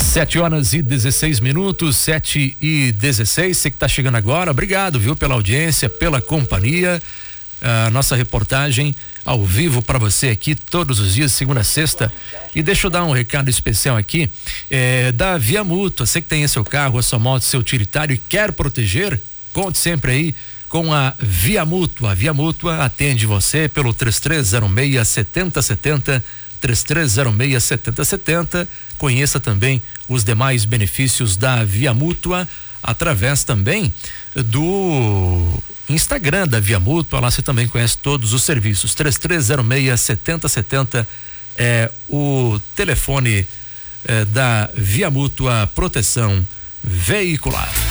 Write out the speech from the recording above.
7h16, 7h16. Você que está chegando agora, obrigado, viu, pela audiência, pela companhia. A nossa reportagem ao vivo para você aqui todos os dias, segunda a sexta. E deixa eu dar um recado especial aqui, da Via Mútua. Você que tem seu carro, a sua moto, seu utilitário e quer proteger, conte sempre aí com a Via Mútua. A Via Mútua atende você pelo 3306-7070, 3306-7070. Conheça também os demais benefícios da Via Mútua através também do Instagram da Via Mútua. Lá você também conhece todos os serviços. 3306-7070 é o telefone da Via Mútua Proteção Veicular.